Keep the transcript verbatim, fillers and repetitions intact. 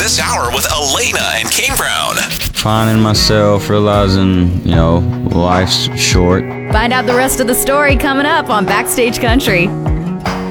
this hour with Elena and Kane Brown. Finding myself, realizing, you know, life's short. Find out the rest of the story coming up on Backstage Country.